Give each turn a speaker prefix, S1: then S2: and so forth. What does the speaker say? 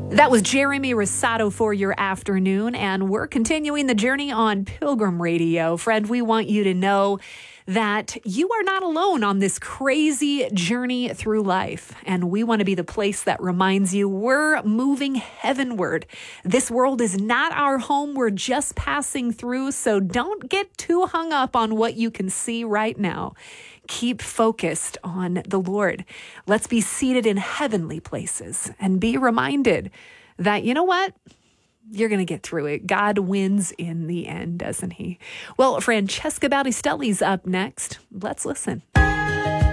S1: That was Jeremy Rosado for your afternoon, and we're continuing the journey on Pilgrim Radio. Friend, we want you to know that you are not alone on this crazy journey through life. And we want to be the place that reminds you we're moving heavenward. This world is not our home. We're just passing through. So don't get too hung up on what you can see right now. Keep focused on the Lord. Let's be seated in heavenly places and be reminded that, you know what? You're going to get through it. God wins in the end, doesn't he? Well, Francesca Battistelli's up next. Let's listen.